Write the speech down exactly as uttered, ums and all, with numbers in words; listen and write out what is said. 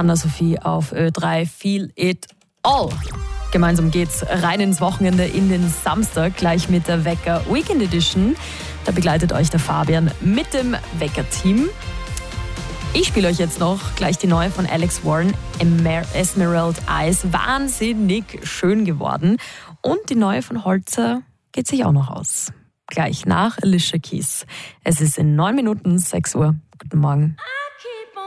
Anna-Sophie auf Ö drei, Feel It All. Gemeinsam geht's rein ins Wochenende, in den Samstag, gleich mit der Wecker Weekend Edition. Da begleitet euch der Fabian mit dem Wecker-Team. Ich spiele euch jetzt noch gleich die neue von Alex Warren, Emer- Emerald Eyes. Wahnsinnig schön geworden. Und die neue von Holzer geht sich auch noch aus. Gleich nach Alicia Keys. Es ist in neun Minuten sechs Uhr. Guten Morgen.